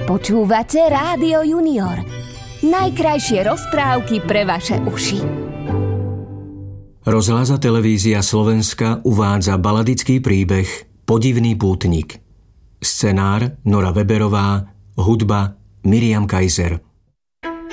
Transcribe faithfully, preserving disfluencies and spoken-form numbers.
Počúvate Rádio Junior. Najkrajšie rozprávky pre vaše uši. Rozhlas a televízia Slovenska uvádza baladický príbeh Podivný pútnik. Scenár Nora Weberová, hudba Miriam Kaiser.